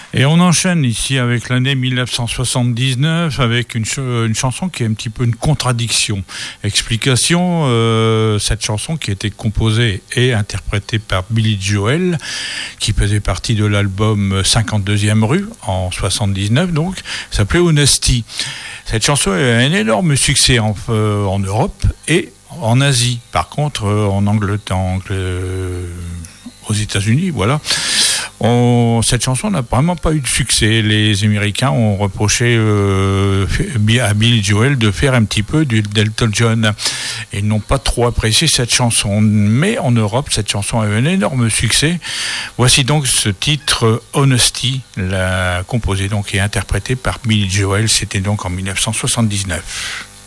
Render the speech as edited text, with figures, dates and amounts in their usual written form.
Et on enchaîne ici avec l'année 1979 avec une chanson qui est un petit peu une contradiction. Explication, cette chanson qui a été composée et interprétée par Billy Joel, qui faisait partie de l'album 52e rue en 79 donc, s'appelait Honesty. Cette chanson a un énorme succès en Europe et en Asie. Par contre, en Angleterre, aux États-Unis, voilà. Cette chanson n'a vraiment pas eu de succès. Les Américains ont reproché à Billy Joel de faire un petit peu du Elton John. Ils n'ont pas trop apprécié cette chanson. Mais en Europe, cette chanson a eu un énorme succès. Voici donc ce titre Honesty, composé donc et interprété par Billy Joel. C'était donc en 1979.